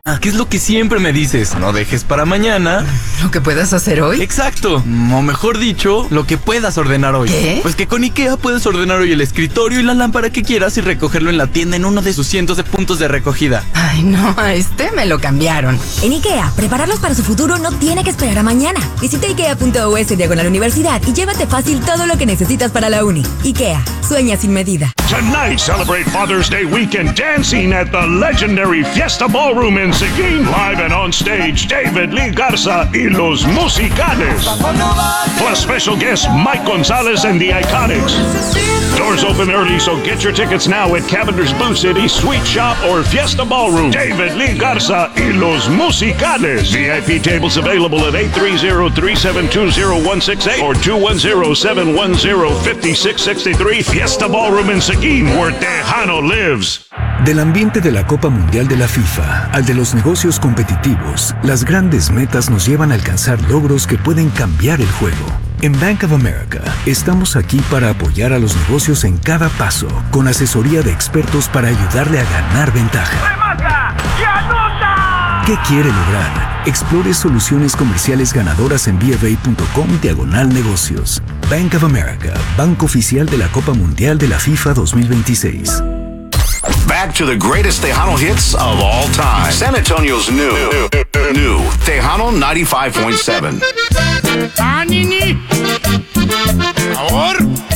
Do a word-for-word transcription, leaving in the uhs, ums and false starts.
¿Qué es lo que siempre me dices? No dejes para mañana ¿Lo que puedas hacer hoy? Exacto, o mejor dicho, lo que puedas ordenar hoy. ¿Qué? Pues que con IKEA puedes ordenar hoy el escritorio y la lámpara que quieras y recogerlo en la tienda en uno de sus cientos de puntos de recogida. Ay, no, a este me lo cambiaron. En IKEA, prepararlos para su futuro no tiene que esperar a mañana. Visita ikea punto u s diagonal universidad y llévate fácil todo lo que necesitas para la uni. IKEA, sueña sin medida. Tonight, celebrate Father's Day weekend dancing at the legendary Fiesta Ballroom in Seguin. Live and on stage, David Lee Garza y Los Musicales. Plus special guest Mike Gonzalez and the Iconics. Doors open early, so get your tickets now at Cavender's Blue City, Sweet Shop, or Fiesta Ballroom. David Lee Garza y Los Musicales. V I P tables available at eight three zero, three seven two, zero one six eight or two one zero, seven one zero, five six six three. Fiesta Ballroom in Seguin, where Tejano lives. Del ambiente de la Copa Mundial de la FIFA al de los negocios competitivos, las grandes metas nos llevan a alcanzar logros que pueden cambiar el juego. En Bank of America, estamos aquí para apoyar a los negocios en cada paso, con asesoría de expertos para ayudarle a ganar ventaja. ¡Remata y anota! ¿Qué quiere lograr? Explore soluciones comerciales ganadoras en bfa.com diagonal negocios. Bank of America, banco oficial de la Copa Mundial de la FIFA dos mil veintiséis. Back to the greatest Tejano hits of all time. San Antonio's new, new Tejano ninety-five point seven. ¡Ah, Nini! ¡Por favor!